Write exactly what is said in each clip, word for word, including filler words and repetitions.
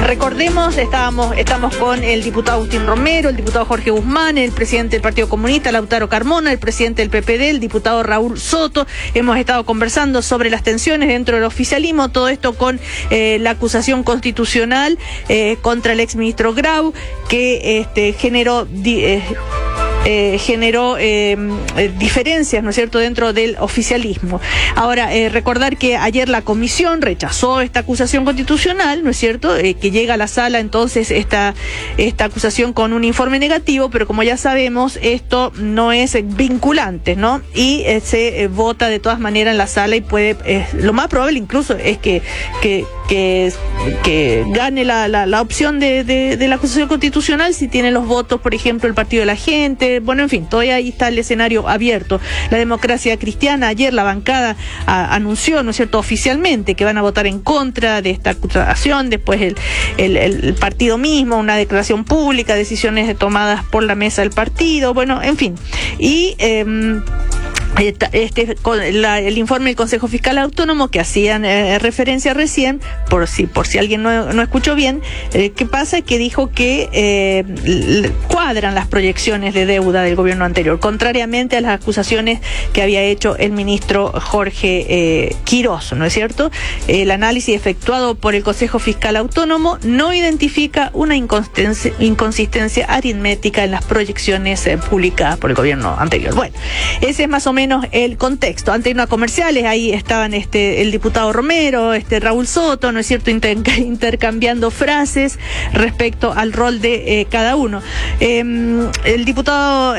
Recordemos, estábamos, estamos con el diputado Agustín Romero, el diputado Jorge Guzmán, el presidente del Partido Comunista, Lautaro Carmona, el presidente del P P D, el diputado Raúl Soto. Hemos estado conversando sobre las tensiones dentro del oficialismo, todo esto con eh, la acusación constitucional eh, contra el exministro Grau, que este, generó... Eh, Eh, generó eh, diferencias, ¿no es cierto?, dentro del oficialismo. Ahora, eh, recordar que ayer la comisión rechazó esta acusación constitucional, ¿no es cierto?, eh, que llega a la sala entonces esta, esta acusación con un informe negativo, pero como ya sabemos, esto no es vinculante, ¿no? Y eh, se eh, vota de todas maneras en la sala y puede, eh, lo más probable incluso es que, que, que, que gane la, la, la opción de, de, de la acusación constitucional si tiene los votos, por ejemplo, el Partido de la Gente. Bueno, en fin, todavía ahí está el escenario abierto. La Democracia Cristiana, ayer la bancada a, anunció, ¿no es cierto?, oficialmente que van a votar en contra de esta acusación, después el, el, el partido mismo, una declaración pública, decisiones tomadas por la mesa del partido, bueno, en fin. Y... Eh, Este, la, el informe del Consejo Fiscal Autónomo que hacían eh, referencia recién, por si por si alguien no, no escuchó bien, eh, ¿qué pasa? Que dijo que eh, cuadran las proyecciones de deuda del gobierno anterior, contrariamente a las acusaciones que había hecho el ministro Jorge eh, Quirós, ¿no es cierto? El análisis efectuado por el Consejo Fiscal Autónomo no identifica una inconsistencia, inconsistencia aritmética en las proyecciones eh, publicadas por el gobierno anterior. Bueno, ese es más o menos el contexto. Antes de irnos a comerciales, ahí estaban este el diputado Romero, este Raúl Soto, ¿no es cierto?, Inter intercambiando frases respecto al rol de eh, cada uno. Eh, el diputado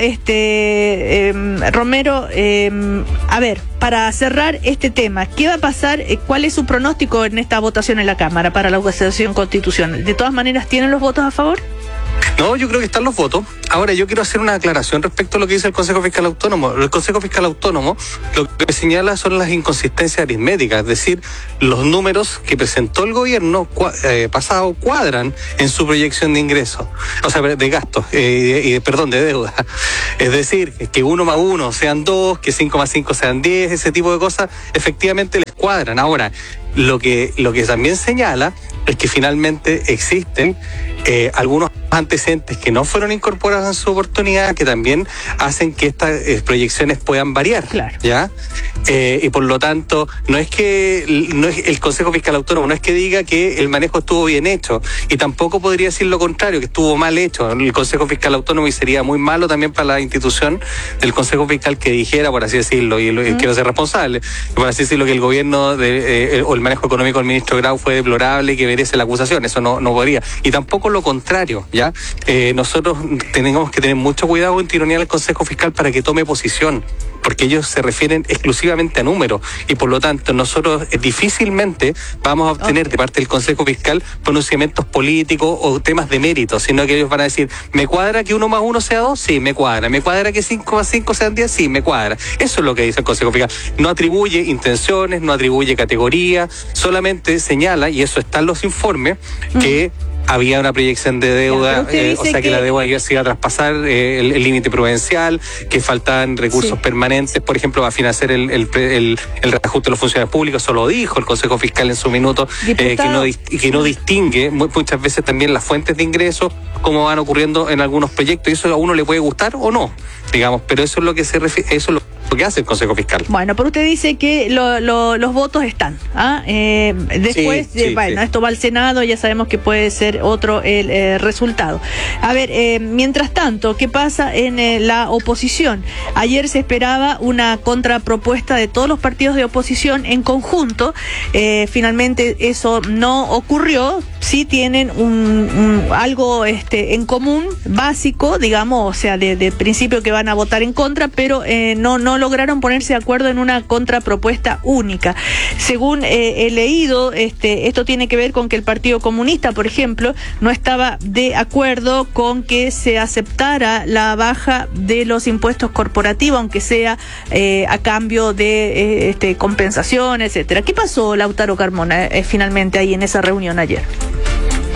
este eh, Romero, eh, a ver, para cerrar este tema, ¿qué va a pasar? ¿Cuál es su pronóstico en esta votación en la Cámara para la acusación constitucional? ¿De todas maneras tienen los votos a favor? No, yo creo que están los votos. Ahora, yo quiero hacer una aclaración respecto a lo que dice el Consejo Fiscal Autónomo. El Consejo Fiscal Autónomo lo que señala son las inconsistencias aritméticas, es decir, los números que presentó el gobierno eh, pasado cuadran en su proyección de ingresos, o sea, de gastos, eh, y de, perdón, de deuda. Es decir, que uno más uno sean dos, que cinco más cinco sean diez, ese tipo de cosas, efectivamente les cuadran. Ahora, lo que, lo que también señala es que finalmente existen eh, algunos antecedentes que no fueron incorporados en su oportunidad, que también hacen que estas eh, proyecciones puedan variar. Claro. ¿Ya? Eh, y por lo tanto, no es que no es el Consejo Fiscal Autónomo no es que diga que el manejo estuvo bien hecho, y tampoco podría decir lo contrario, que estuvo mal hecho el Consejo Fiscal Autónomo, y sería muy malo también para la institución del Consejo Fiscal que dijera, por así decirlo, y, lo, y mm. quiero ser responsable, por así decirlo, que el gobierno de, eh, o el manejo económico del ministro Grau fue deplorable y que merece la acusación. Eso no, no podría. Y tampoco lo contrario, ¿ya? Eh, nosotros tenemos que tener mucho cuidado en tironear al Consejo Fiscal para que tome posición, porque ellos se refieren exclusivamente a números, y por lo tanto nosotros eh, difícilmente vamos a obtener okay. de parte del Consejo Fiscal pronunciamientos políticos o temas de mérito, sino que ellos van a decir, ¿me cuadra que uno más uno sea dos? Sí, me cuadra. ¿Me cuadra que cinco más cinco sean diez? Sí, me cuadra. Eso es lo que dice el Consejo Fiscal. No atribuye intenciones, no atribuye categoría, solamente señala, y eso está en los informes, mm. que había una proyección de deuda, eh, o sea que, que la deuda se iba a traspasar eh, el límite prudencial, que faltaban recursos sí. permanentes, por ejemplo, a financiar el, el, el, el reajuste de los funcionarios públicos. Eso lo dijo el Consejo Fiscal en su minuto, eh, que, no, que no distingue muchas veces también las fuentes de ingresos, como van ocurriendo en algunos proyectos, y eso a uno le puede gustar o no, digamos, pero eso es lo que se refiere, eso es lo que hace el Consejo Fiscal. Bueno, pero usted dice que lo, lo, los votos están. ¿ah? Eh, después, sí, sí, eh, bueno, sí. esto va al Senado, ya sabemos que puede ser otro el eh, resultado. A ver, eh, mientras tanto, ¿qué pasa en eh, la oposición? Ayer se esperaba una contrapropuesta de todos los partidos de oposición en conjunto. Eh, finalmente eso no ocurrió. Sí tienen un, un algo este en común, básico, digamos, o sea, de, de principio que van a votar en contra, pero eh, no, no lograron ponerse de acuerdo en una contrapropuesta única. Según eh, he leído, este, esto tiene que ver con que el Partido Comunista, por ejemplo, no estaba de acuerdo con que se aceptara la baja de los impuestos corporativos, aunque sea eh, a cambio de eh, este, compensación, etcétera. ¿Qué pasó, Lautaro Carmona, eh, finalmente ahí en esa reunión ayer?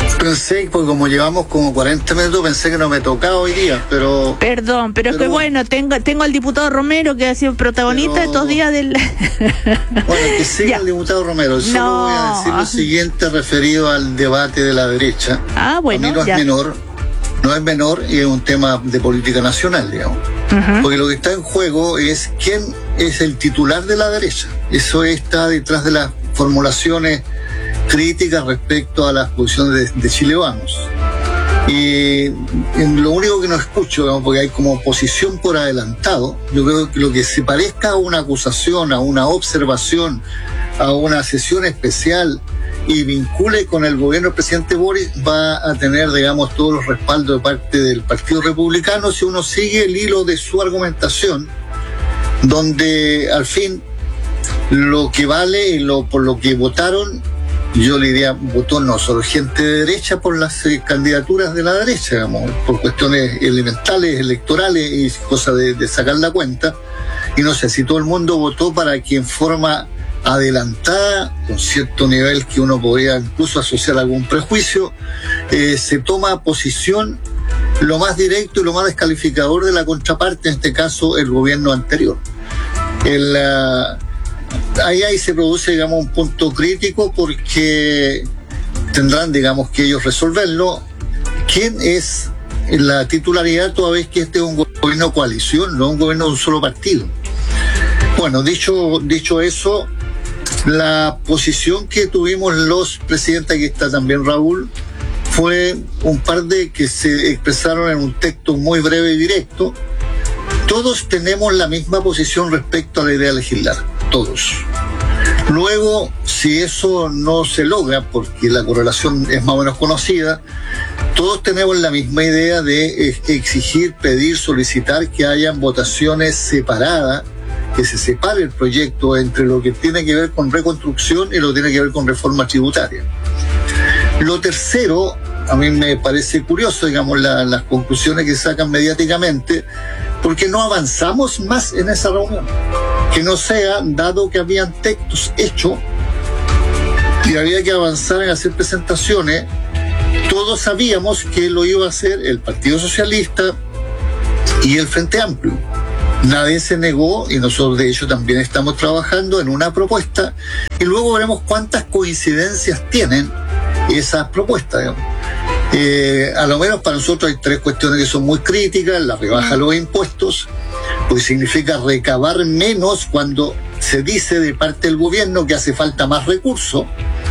Pensé, porque como llevamos como cuarenta minutos, pensé que no me tocaba hoy día, pero... Perdón, pero, pero es que bueno, tengo tengo al diputado Romero, que ha sido protagonista pero, estos días del... Bueno, que siga el diputado Romero. Solo no. voy a decir lo siguiente referido al debate de la derecha. Ah, bueno, a mí no ya. es menor, no es menor y es un tema de política nacional, digamos. Uh-huh. Porque lo que está en juego es quién es el titular de la derecha. Eso está detrás de las formulaciones críticas respecto a las posiciones de, de Chile Vamos. Y en lo único que no escucho, digamos, porque hay como oposición por adelantado, yo creo que lo que se parezca a una acusación, a una observación, a una sesión especial y vincule con el gobierno del presidente Boric, va a tener, digamos, todos los respaldos de parte del Partido Republicano si uno sigue el hilo de su argumentación, donde al fin lo que vale y lo por lo que votaron, yo le diría, votó no solo gente de derecha por las eh, candidaturas de la derecha, digamos, por cuestiones elementales, electorales y cosas de, de sacar la cuenta. Y no sé si todo el mundo votó para que en forma adelantada, con cierto nivel que uno podría incluso asociar algún prejuicio, eh, se toma posición lo más directo y lo más descalificador de la contraparte, en este caso el gobierno anterior. El... Uh, Ahí, ahí se produce, digamos, un punto crítico porque tendrán, digamos, que ellos resolverlo. ¿Quién es la titularidad toda vez que este es un gobierno de coalición, no un gobierno de un solo partido? Bueno, dicho, dicho eso, la posición que tuvimos los presidentes, aquí está también Raúl, fue un par de que se expresaron en un texto muy breve y directo. Todos tenemos la misma posición respecto a la idea de legislar. Todos. Luego, si eso no se logra, porque la correlación es más o menos conocida, todos tenemos la misma idea de exigir, pedir, solicitar que hayan votaciones separadas, que se separe el proyecto entre lo que tiene que ver con reconstrucción y lo que tiene que ver con reforma tributaria. Lo tercero, a mí me parece curioso, digamos, la, las conclusiones que sacan mediáticamente, porque no avanzamos más en esa reunión. Que no sea, dado que habían textos hechos y había que avanzar en hacer presentaciones, todos sabíamos que lo iba a hacer el Partido Socialista y el Frente Amplio. Nadie se negó y nosotros de hecho también estamos trabajando en una propuesta y luego veremos cuántas coincidencias tienen esas propuestas, digamos. Eh, a lo menos para nosotros hay tres cuestiones que son muy críticas: la rebaja de los impuestos, pues significa recabar menos cuando se dice de parte del gobierno que hace falta más recursos.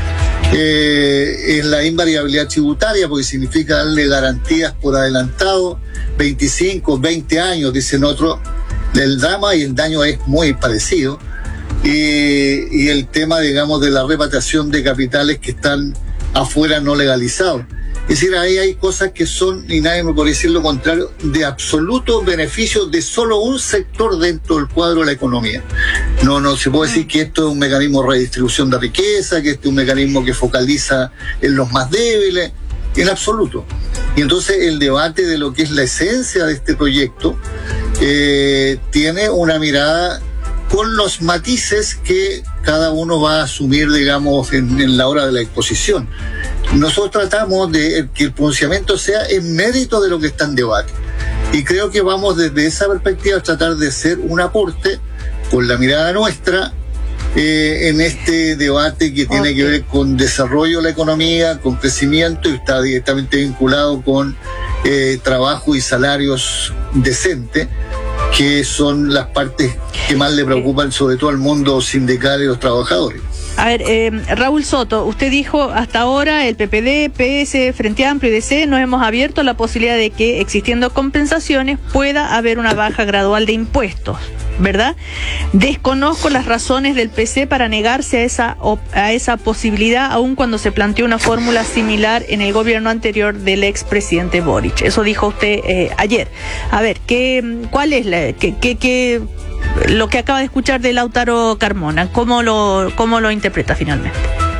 Eh, es la invariabilidad tributaria, porque significa darle garantías por adelantado, veinticinco, veinte años, dicen otros. El drama y el daño es muy parecido. Y, y el tema, digamos, de la repatriación de capitales que están afuera no legalizados. Es decir, ahí hay cosas que son, y nadie me puede decir lo contrario, de absoluto beneficio de solo un sector dentro del cuadro de la economía. No, no se puede decir que esto es un mecanismo de redistribución de riqueza, que este es un mecanismo que focaliza en los más débiles, en absoluto. Y entonces el debate de lo que es la esencia de este proyecto eh, tiene una mirada con los matices que cada uno va a asumir, digamos, en, en la hora de la exposición. Nosotros tratamos de que el pronunciamiento sea en mérito de lo que está en debate. Y creo que vamos desde esa perspectiva a tratar de hacer un aporte con la mirada nuestra eh, en este debate que tiene okay. que ver con desarrollo de la economía, con crecimiento, y está directamente vinculado con eh, trabajo y salarios decentes, que son las partes que más le preocupan sobre todo al mundo sindical y los trabajadores. A ver, eh, Raúl Soto, usted dijo hasta ahora el P P D, P S, Frente Amplio y D C nos hemos abierto a la posibilidad de que, existiendo compensaciones, pueda haber una baja gradual de impuestos, ¿verdad? Desconozco las razones del P C para negarse a esa, a esa posibilidad, aun cuando se planteó una fórmula similar en el gobierno anterior del expresidente Boric. Eso dijo usted eh, ayer. A ver, ¿qué, ¿cuál es la, qué, qué, qué, lo que acaba de escuchar de Lautaro Carmona? ¿Cómo lo, cómo lo interpreta finalmente?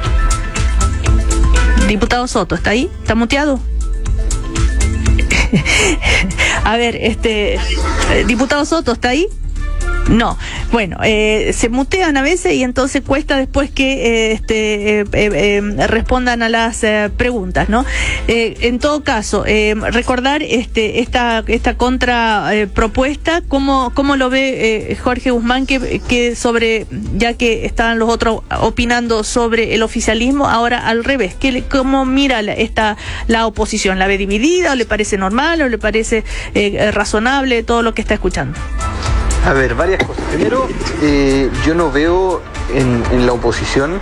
Diputado Soto, ¿está ahí? ¿Está muteado? A ver, este, eh, diputado Soto, ¿está ahí? No, bueno, eh, se mutean a veces y entonces cuesta después que eh, este, eh, eh, eh, respondan a las eh, preguntas, ¿no? Eh, en todo caso, eh, recordar este, esta esta contra eh, propuesta, ¿cómo, cómo lo ve eh, Jorge Guzmán, que, que sobre, ya que estaban los otros opinando sobre el oficialismo, ahora al revés, ¿qué, ¿cómo mira la, esta la oposición? ¿La ve dividida o le parece normal o le parece eh, razonable todo lo que está escuchando? A ver, varias cosas. Primero, eh, yo no veo en, en la oposición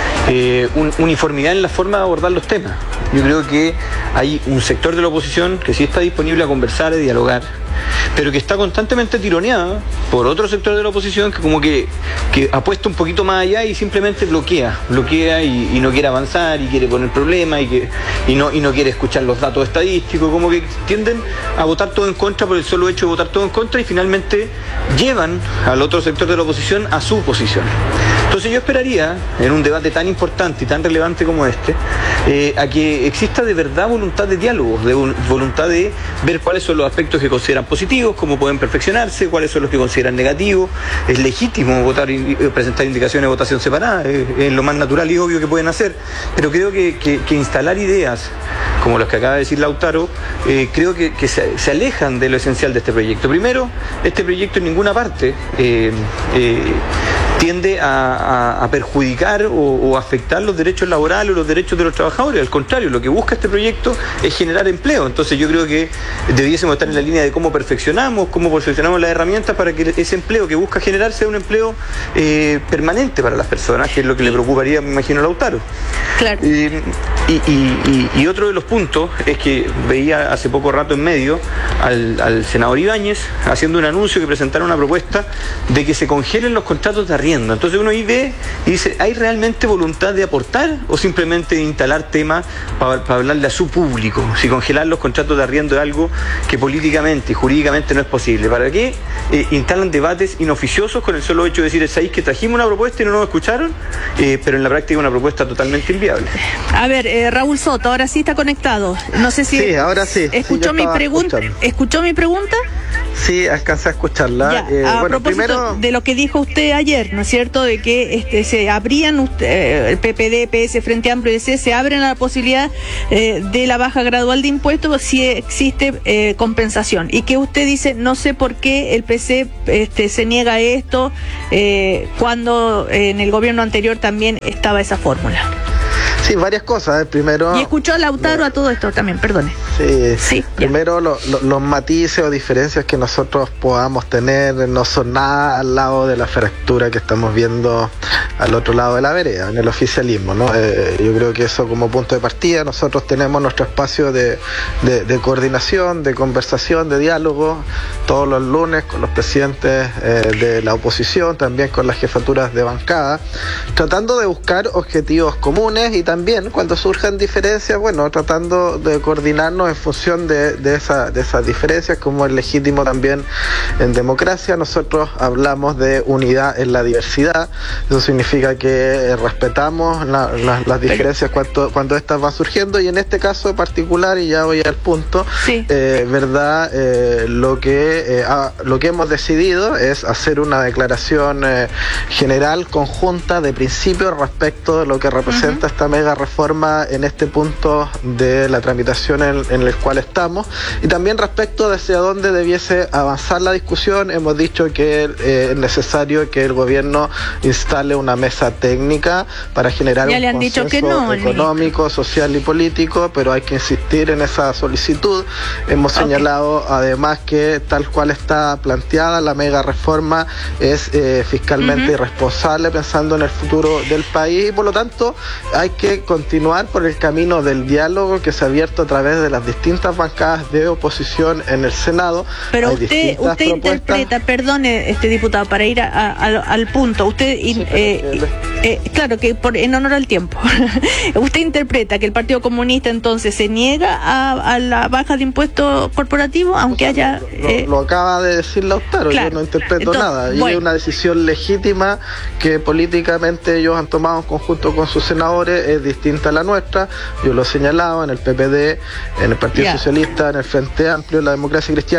eh, un, uniformidad en la forma de abordar los temas. Yo creo que hay un sector de la oposición que sí está disponible a conversar, a dialogar, pero que está constantemente tironeada por otro sector de la oposición que como que, que apuesta un poquito más allá y simplemente bloquea, bloquea y, y no quiere avanzar y quiere poner problemas y, que, y, no, y no quiere escuchar los datos estadísticos, como que tienden a votar todo en contra por el solo hecho de votar todo en contra y finalmente llevan al otro sector de la oposición a su posición. Entonces yo esperaría, en un debate tan importante y tan relevante como este, eh, a que exista de verdad voluntad de diálogo, de voluntad de ver cuáles son los aspectos que consideran positivos, cómo pueden perfeccionarse, cuáles son los que consideran negativos. Es legítimo votar y presentar indicaciones de votación separada, es, es lo más natural y obvio que pueden hacer, pero creo que, que, que instalar ideas como los que acaba de decir Lautaro, eh, creo que, que se, se alejan de lo esencial de este proyecto. Primero, este proyecto en ninguna parte eh, eh, tiende a, a, a perjudicar o, o afectar los derechos laborales o los derechos de los trabajadores. Al contrario, lo que busca este proyecto es generar empleo. Entonces yo creo que debiésemos estar en la línea de cómo perfeccionamos, cómo perfeccionamos las herramientas para que ese empleo que busca generar sea un empleo eh, permanente para las personas, que es lo que le preocuparía, me imagino, a Lautaro. Claro. Eh, y, y, y, y otro de los puntos es que veía hace poco rato en medio al, al senador Ibáñez haciendo un anuncio que presentara una propuesta de que se congelen los contratos de arriendo. Entonces uno ahí ve y dice, ¿hay realmente voluntad de aportar o simplemente de instalar temas para, para hablarle a su público? Si congelar los contratos de arriendo es algo que políticamente y jurídicamente no es posible, ¿para qué eh, instalan debates inoficiosos con el solo hecho de decir, ¿sabéis que trajimos una propuesta y no nos escucharon? Eh, pero en la práctica es una propuesta totalmente inviable. A ver, eh, Raúl Soto, ahora sí está conectado. No sé si... Sí, ahora sí. ¿Escuchó sí, mi pregunta? ¿Escuchó mi pregunta? Sí, alcancé a escucharla. Ya, eh, a bueno, propósito primero... de lo que dijo usted ayer, ¿no es cierto? De que este, se abrían, usted, el P P D, P S, Frente Amplio y D C, se abren a la posibilidad eh, de la baja gradual de impuestos si existe eh, compensación. Y que usted dice, no sé por qué el P C este, se niega a esto eh, cuando eh, en el gobierno anterior también estaba esa fórmula. Sí, varias cosas. ¿eh? Primero... Y escuchó a Lautaro no. a todo esto también, perdone. Sí, sí primero lo, lo, los matices o diferencias que nosotros podamos tener no son nada al lado de la fractura que estamos viendo al otro lado de la vereda, en el oficialismo, ¿no? Eh, yo creo que eso como punto de partida, nosotros tenemos nuestro espacio de, de, de coordinación, de conversación, de diálogo, todos los lunes con los presidentes eh, de la oposición, también con las jefaturas de bancada, tratando de buscar objetivos comunes y también cuando surjan diferencias, bueno, tratando de coordinarnos en función de, de, esa, de esas diferencias, como es legítimo también en democracia. Nosotros hablamos de unidad en la diversidad, eso significa que respetamos la, la, las diferencias cuando, cuando estas van surgiendo, y en este caso particular, y ya voy al punto, sí. eh, verdad, eh, lo, que, eh, ha, lo que hemos decidido es hacer una declaración eh, general conjunta de principios respecto de lo que representa uh-huh. esta mega reforma en este punto de la tramitación en, en el cual estamos, y también respecto de hacia dónde debiese avanzar la discusión. Hemos dicho que eh, es necesario que el gobierno instale una mesa técnica para generar ya un le han consenso dicho que no, económico, social y político, pero hay que insistir en esa solicitud. Hemos okay. señalado además que tal cual está planteada la mega reforma es eh, fiscalmente uh-huh. irresponsable pensando en el futuro del país, y por lo tanto hay que continuar por el camino del diálogo que se ha abierto a través de las distintas bancadas de oposición en el Senado. Pero Hay usted usted interpreta, perdone, este diputado, para ir a, a, a, al punto, usted sí, eh, eh, claro que por, en honor al tiempo, usted interpreta que el Partido Comunista entonces se niega a, a la baja de impuestos corporativos, aunque o sea, haya... Lo, eh, lo acaba de decir Lautaro, claro. Yo no interpreto entonces, nada, y bueno. es una decisión legítima que políticamente ellos han tomado en conjunto con sus senadores, es distinta a la nuestra. Yo lo he señalado en el P P D, en el Partido yeah. Socialista, en el Frente Amplio, en la Democracia Cristiana.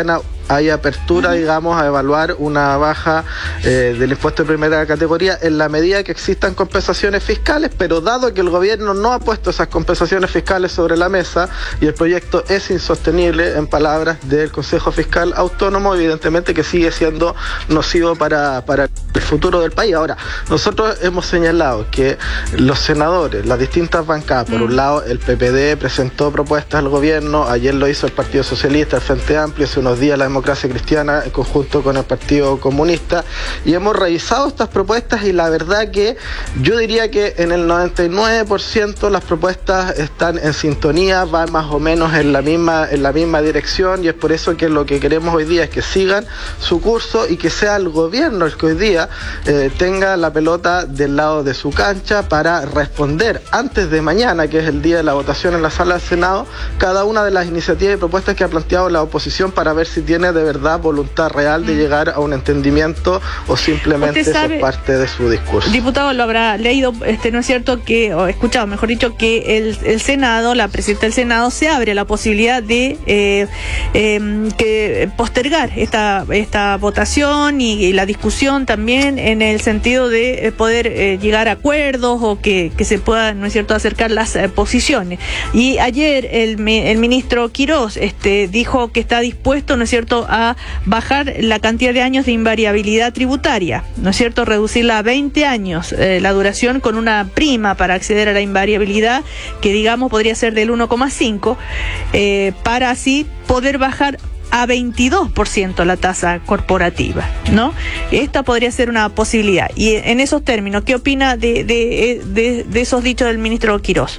hay apertura, uh-huh. digamos, a evaluar una baja eh, del impuesto de primera categoría en la medida que existan compensaciones fiscales, pero dado que el gobierno no ha puesto esas compensaciones fiscales sobre la mesa y el proyecto es insostenible, en palabras del Consejo Fiscal Autónomo, evidentemente que sigue siendo nocivo para, para el futuro del país. Ahora, nosotros hemos señalado que los senadores, las distintas bancadas, por un lado el P P D presentó propuestas al gobierno, ayer lo hizo el Partido Socialista, el Frente Amplio, hace unos días la Democracia Cristiana en conjunto con el Partido Comunista, y hemos revisado estas propuestas y la verdad que yo diría que en el noventa y nueve por ciento las propuestas están en sintonía, van más o menos en la misma en la misma dirección, y es por eso que lo que queremos hoy día es que sigan su curso y que sea el gobierno el que hoy día eh, tenga la pelota del lado de su cancha para responder antes de mañana, que es el día de la votación en la sala del Senado, cada una de las iniciativas y propuestas que ha planteado la oposición para ver si tiene de verdad voluntad real de mm. llegar a un entendimiento o simplemente eso es parte de su discurso. Diputado, lo habrá leído, este, ¿no es cierto? que o escuchado, mejor dicho, que el, el Senado, la presidenta del Senado, se abre a la posibilidad de eh, eh, que postergar esta esta votación y, y la discusión también en el sentido de poder eh, llegar a acuerdos o que, que se puedan, ¿no es cierto?, acercar las eh, posiciones. Y ayer el, el ministro Quirós este, dijo que está dispuesto, ¿no es cierto?, a bajar la cantidad de años de invariabilidad tributaria, ¿no es cierto?, reducirla a veinte años, eh, la duración con una prima para acceder a la invariabilidad que, digamos, podría ser del uno coma cinco, eh, para así poder bajar a veintidós por ciento la tasa corporativa, ¿no? Esta podría ser una posibilidad. Y en esos términos, ¿qué opina de, de, de, de esos dichos del ministro Quirós?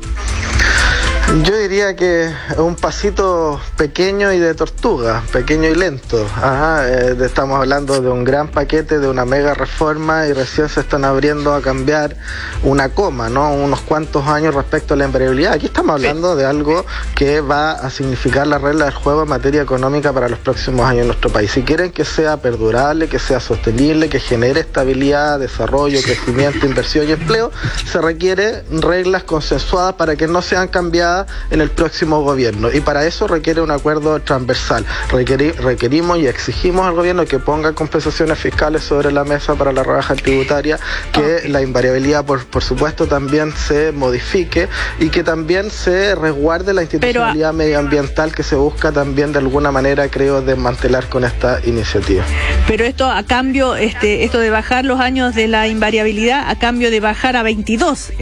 Yo diría que es un pasito pequeño y de tortuga, pequeño y lento. Ajá, eh, estamos hablando de un gran paquete, de una mega reforma y recién se están abriendo a cambiar una coma, ¿no? Unos cuantos años respecto a la invariabilidad. Aquí estamos hablando sí. de algo que va a significar la regla del juego en materia económica para los próximos años en nuestro país. Si quieren que sea perdurable, que sea sostenible, que genere estabilidad, desarrollo, crecimiento, inversión y empleo, se requiere reglas consensuadas para que no sean cambiadas en el próximo gobierno, y para eso requiere un acuerdo transversal. Requeri- requerimos y exigimos al gobierno que ponga compensaciones fiscales sobre la mesa para la rebaja tributaria, que okay. la invariabilidad por, por supuesto también se modifique y que también se resguarde la institucionalidad Pero, medioambiental que se busca también de alguna manera, creo, desmantelar con esta iniciativa. Pero esto a cambio, este, esto de bajar los años de la invariabilidad a cambio de bajar a veintidós